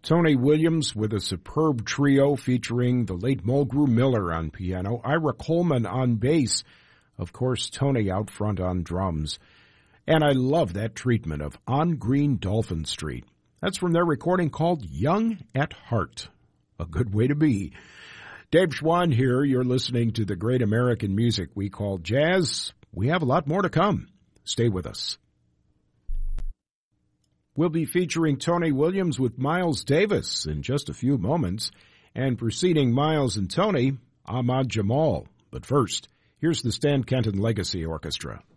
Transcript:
Tony Williams with a superb trio featuring the late Mulgrew Miller on piano, Ira Coleman on bass, of course Tony out front on drums. And I love that treatment of On Green Dolphin Street. That's from their recording called Young at Heart. A good way to be. Dave Schwann here. You're listening to the great American music we call jazz. We have a lot more to come. Stay with us. We'll be featuring Tony Williams with Miles Davis in just a few moments. And preceding Miles and Tony, Ahmad Jamal. But first, here's the Stan Kenton Legacy Orchestra.